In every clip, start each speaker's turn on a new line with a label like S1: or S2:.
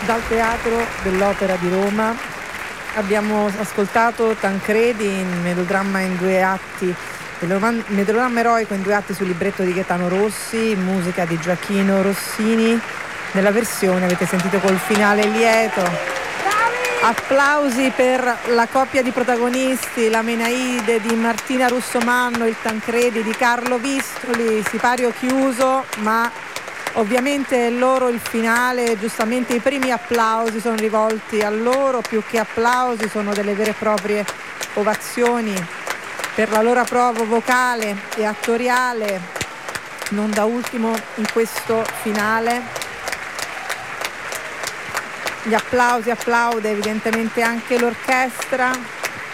S1: dal Teatro dell'Opera di Roma. Abbiamo ascoltato Tancredi in melodramma in 2 atti, melodramma eroico in 2 atti sul libretto di Gaetano Rossi, musica di Gioachino Rossini, nella versione avete sentito col finale lieto. Applausi per la coppia di protagonisti, la Menaide di Martina Russomanno, il Tancredi di Carlo Vistoli, sipario chiuso, ma ovviamente loro il finale, giustamente i primi applausi sono rivolti a loro, più che applausi sono delle vere e proprie ovazioni per la loro prova vocale e attoriale, non da ultimo in questo finale. Gli applausi applaude evidentemente anche l'orchestra.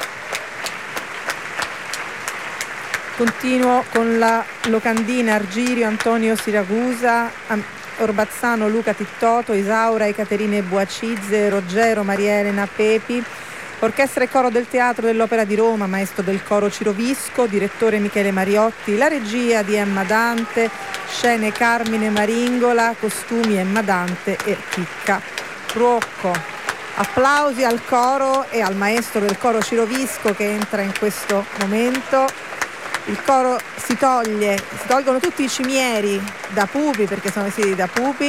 S1: Continuo con la locandina: Argirio Antonio Siragusa, Orbazzano Luca Tittoto, Isaura Ekaterine Boacizze, Ruggero Maria Elena Pepi. Orchestra e coro del Teatro dell'Opera di Roma, maestro del coro Ciro Visco, direttore Michele Mariotti, la regia di Emma Dante, scene Carmine Maringola, costumi Emma Dante e Chicca Ruocco. Applausi al coro e al maestro del coro Ciro Visco che entra in questo momento. Il coro si tolgono tutti i cimieri da pupi, perché sono vestiti da pupi,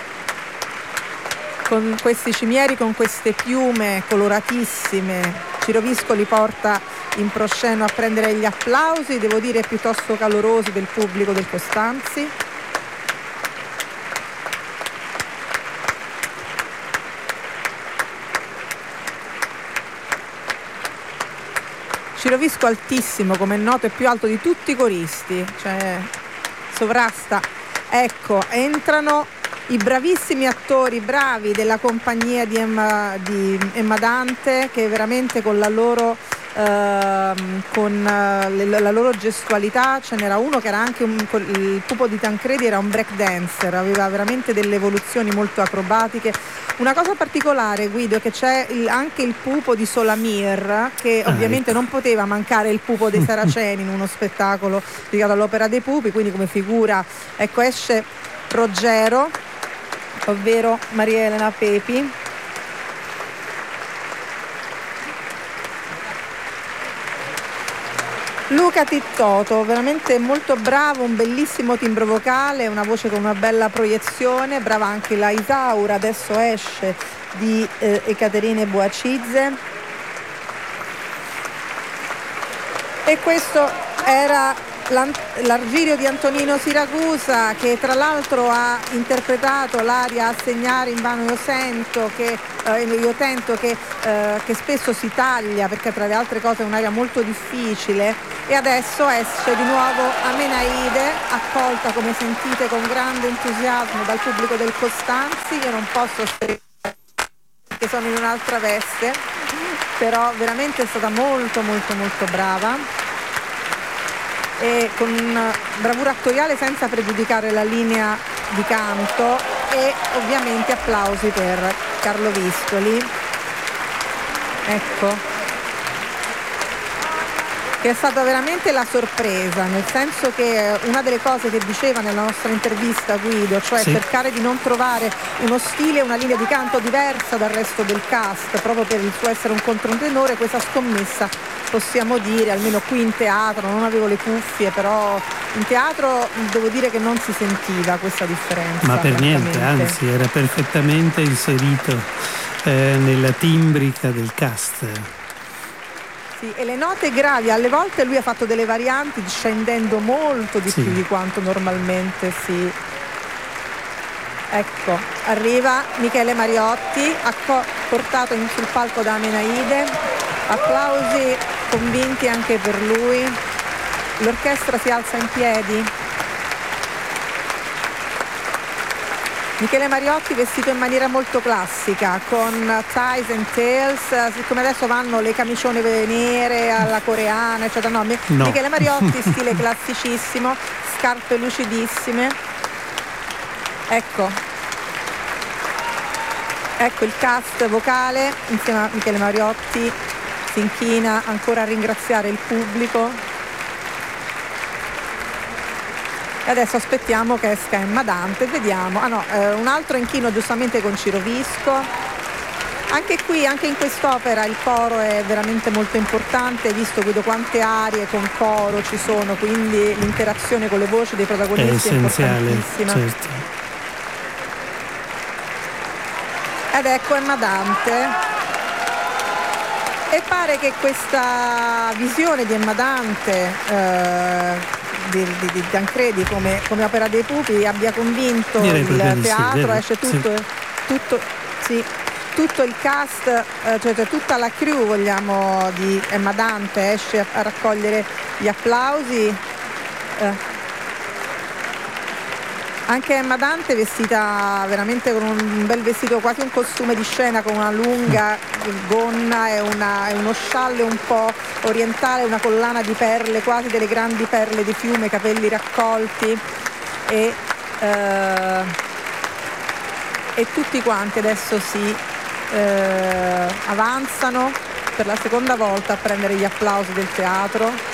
S1: con questi cimieri, con queste piume coloratissime. Ciro Visco li porta in proscenio a prendere gli applausi, devo dire piuttosto calorosi, del pubblico del Costanzi. Ciro Visco altissimo, come è noto, è più alto di tutti i coristi, cioè sovrasta. Ecco, entrano i bravissimi attori, bravi della compagnia di Emma Dante, che veramente con la loro la loro gestualità. Ce n'era uno che era anche il pupo di Tancredi, era un break dancer, aveva veramente delle evoluzioni molto acrobatiche. Una cosa particolare, Guido, è che c'è anche il pupo di Solamir, che ovviamente non poteva mancare il pupo dei Saraceni in uno spettacolo dedicato all'Opera dei Pupi, quindi come figura, ecco, esce Ruggero, ovvero Maria Elena Pepi. Luca Tittoto, veramente molto bravo, un bellissimo timbro vocale, una voce con una bella proiezione, brava anche la Isaura, adesso esce, di Ekaterine Boacizze. E questo era l'Argirio di Antonino Siragusa, che tra l'altro ha interpretato l'aria Assegnare invano io tento, che spesso si taglia perché tra le altre cose è un'aria molto difficile, e adesso esce di nuovo Amenaide, accolta come sentite con grande entusiasmo dal pubblico del Costanzi. Io non posso stare perché sono in un'altra veste, però veramente è stata molto molto molto brava e con bravura attoriale senza pregiudicare la linea di canto, e ovviamente applausi per Carlo Vistoli, ecco, che è stata veramente la sorpresa, nel senso che una delle cose che diceva nella nostra intervista Guido, cioè cercare di non trovare uno stile, una linea di canto diversa dal resto del cast, proprio per il suo essere un controtenore, questa scommessa possiamo dire, almeno qui in teatro, non avevo le cuffie, però in teatro devo dire che non si sentiva questa differenza.
S2: Ma per niente, anzi era perfettamente inserito nella timbrica del cast.
S1: Sì, e le note gravi, alle volte lui ha fatto delle varianti scendendo molto di più di quanto normalmente si... Ecco, arriva Michele Mariotti, portato sul palco da Amenaide, applausi convinti anche per lui. L'orchestra si alza in piedi. Michele Mariotti vestito in maniera molto classica, con ties and tails, siccome adesso vanno le camicione nere alla coreana, eccetera. No. Michele Mariotti stile classicissimo, scarpe lucidissime. Ecco il cast vocale insieme a Michele Mariotti si inchina ancora a ringraziare il pubblico. Adesso aspettiamo che esca Emma Dante, vediamo. Un altro inchino giustamente con Ciro Visco. Anche qui, anche in quest'opera il coro è veramente molto importante, hai visto Guido quante arie con coro ci sono, quindi l'interazione con le voci dei protagonisti è importantissima.
S2: Certo.
S1: Ed ecco Emma Dante. E pare che questa visione di Emma Dante di Tancredi come opera dei pupi abbia convinto il teatro, esce tutto il cast, cioè tutta la crew, vogliamo, di Emma Dante esce a raccogliere gli applausi. Anche Emma Dante vestita veramente con un bel vestito, quasi un costume di scena, con una lunga gonna e uno scialle un po' orientale, una collana di perle, quasi delle grandi perle di fiume, capelli raccolti e tutti quanti adesso avanzano per la seconda volta a prendere gli applausi del teatro.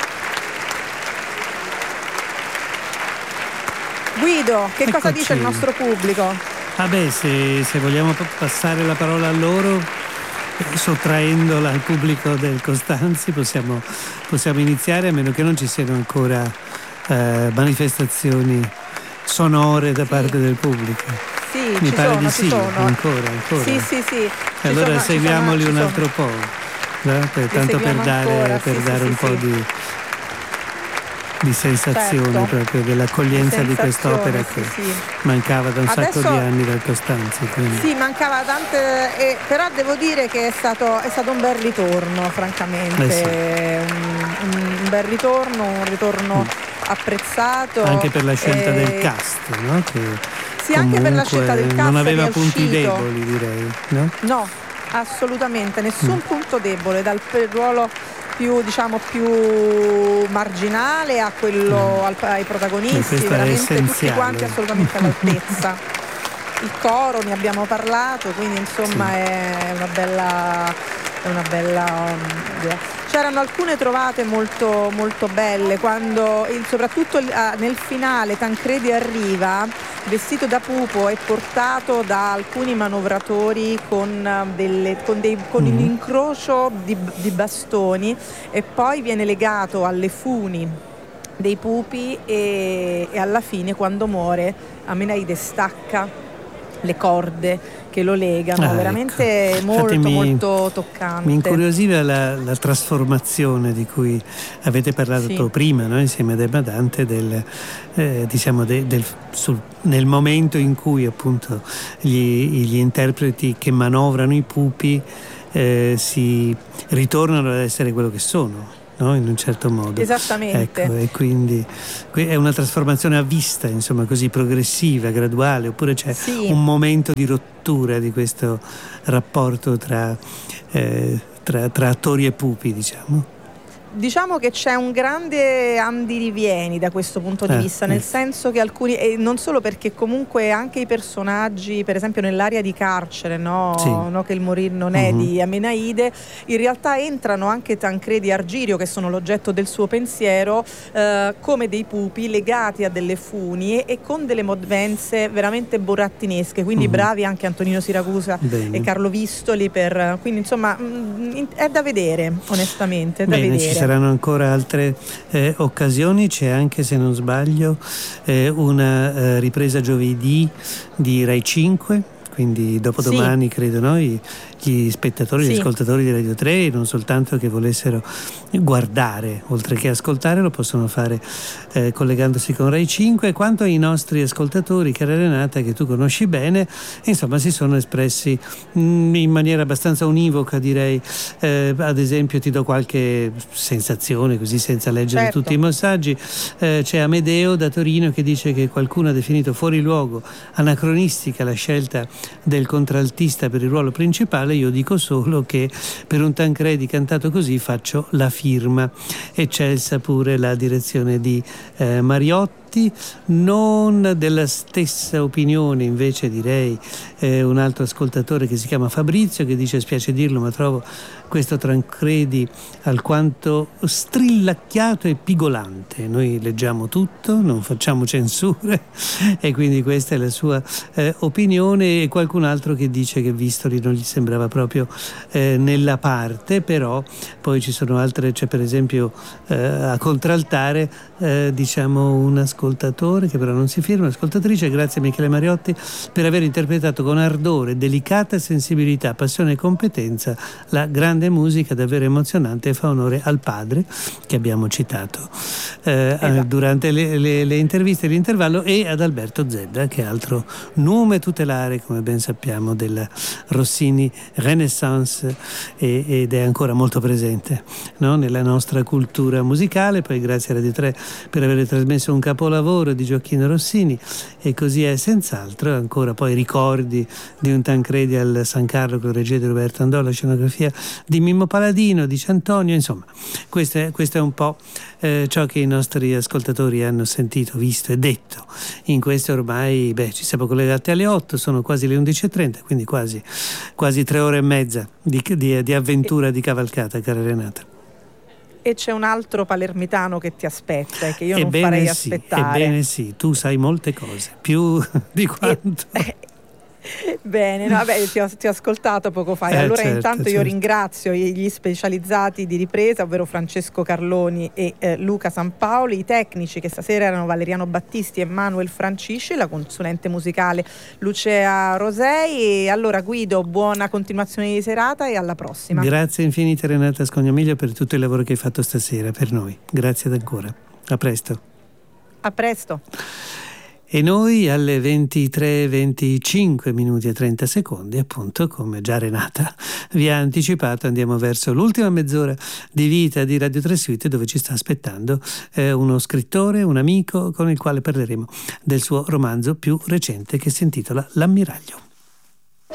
S1: Guido, che cosa dice il nostro pubblico?
S2: Vabbè, se vogliamo passare la parola a loro, sottraendola al pubblico del Costanzi, possiamo iniziare, a meno che non ci siano ancora manifestazioni sonore da parte del pubblico.
S1: Sì,
S2: mi pare di sì,
S1: sono.
S2: ancora.
S1: Sì.
S2: Allora seguiamoli un altro po', tanto per dare un po' di sensazione, certo, proprio dell'accoglienza di quest'opera che mancava da un sacco di anni dal Costanzi. Quindi.
S1: Sì, mancava tante, però devo dire che è stato un bel ritorno, francamente, un bel ritorno apprezzato.
S2: Anche per la scelta del cast, no? Che
S1: sì, anche per la scelta del cast.
S2: Non aveva punti deboli, direi, no?
S1: No, assolutamente, nessun punto debole, dal ruolo più marginale a quello ai protagonisti, veramente tutti quanti assolutamente all'altezza. Il coro, ne abbiamo parlato, quindi insomma è una bella c'erano alcune trovate molto molto belle quando soprattutto nel finale Tancredi arriva vestito da pupo e portato da alcuni manovratori con un incrocio di bastoni, e poi viene legato alle funi dei pupi e alla fine, quando muore, Amenaide stacca le corde che lo legano, veramente
S2: ecco.
S1: molto toccante.
S2: Mi incuriosiva la trasformazione di cui avete parlato prima, no? Insieme ad Emma Dante, nel momento in cui appunto gli interpreti che manovrano i pupi si ritornano ad essere quello che sono. No? In un certo modo.
S1: Esattamente.
S2: Ecco, e quindi è una trasformazione a vista, insomma, così progressiva, graduale, oppure c'è un momento di rottura di questo rapporto tra attori e pupi, diciamo?
S1: Diciamo che c'è un grande andirivieni da questo punto di vista, nel senso che alcuni, e non solo, perché comunque anche i personaggi, per esempio nell'area di carcere, no, che il morir non è di Amenaide, in realtà entrano anche Tancredi e Argirio, che sono l'oggetto del suo pensiero, come dei pupi legati a delle funi e con delle movenze veramente burattinesche, quindi bravi anche Antonino Siragusa e Carlo Vistoli, quindi insomma è da vedere, onestamente, è da vedere.
S2: Ci saranno ancora altre occasioni, c'è anche, se non sbaglio, una ripresa giovedì di Rai 5, quindi dopodomani credo, no? Gli spettatori, gli ascoltatori di Radio 3, non soltanto che volessero guardare oltre che ascoltare, lo possono fare collegandosi con Rai 5. Quanto ai nostri ascoltatori, cara Renata, che tu conosci bene, insomma si sono espressi in maniera abbastanza univoca, direi. Ad esempio ti do qualche sensazione, così senza leggere tutti i messaggi. C'è Amedeo da Torino che dice che qualcuno ha definito fuori luogo, anacronistica la scelta del contraltista per il ruolo principale, io dico solo che per un Tancredi cantato così faccio la firma. Eccelsa pure la direzione di Mariotti. Non della stessa opinione invece direi un altro ascoltatore che si chiama Fabrizio, che dice: spiace dirlo ma trovo questo Tancredi alquanto strillacchiato e pigolante. Noi leggiamo tutto, non facciamo censure, e quindi questa è la sua opinione. E qualcun altro che dice che Vistoli non gli sembrava proprio nella parte, però poi ci sono altre, c'è per esempio a contraltare diciamo un ascoltatore che però non si firma, un'ascoltatrice: grazie Michele Mariotti per aver interpretato con ardore, delicata sensibilità, passione e competenza la grande musica, davvero emozionante, e fa onore al padre che abbiamo citato durante le interviste e l'intervallo, e ad Alberto Zedda, che è altro nome tutelare, come ben sappiamo, della Rossini Renaissance, ed è ancora molto presente, no? Nella nostra cultura musicale. Poi grazie a Radio 3 per aver trasmesso un capolavoro di Gioacchino Rossini, e così è senz'altro. Ancora poi ricordi di un Tancredi al San Carlo con regia di Roberto Andò, la scenografia di Mimmo Paladino, di Ciantonio. Insomma, questo è un po' ciò che i nostri ascoltatori hanno sentito, visto e detto in questo. Ormai ci siamo collegati alle 8, sono quasi le 11:30, quindi quasi 3 ore e mezza di avventura, di cavalcata, cara Renata.
S1: E c'è un altro palermitano che ti aspetta e che io non farei aspettare.
S2: Ebbene sì, tu sai molte cose, più di quanto...
S1: Bene, no, vabbè, ti ho ascoltato poco fa. Allora certo, intanto io ringrazio gli specializzati di ripresa, ovvero Francesco Carloni e Luca Sampaoli, i tecnici che stasera erano Valeriano Battisti e Manuel Francisci, la consulente musicale Lucia Rosei. E allora Guido, buona continuazione di serata e alla prossima.
S2: Grazie infinite Renata Scognamiglio per tutto il lavoro che hai fatto stasera per noi. Grazie ancora. A presto.
S1: A presto.
S2: E noi alle 23:25 minuti e 30 secondi, appunto, come già Renata vi ha anticipato, andiamo verso l'ultima mezz'ora di vita di Radio 3 Suite, dove ci sta aspettando uno scrittore, un amico con il quale parleremo del suo romanzo più recente, che si intitola L'ammiraglio.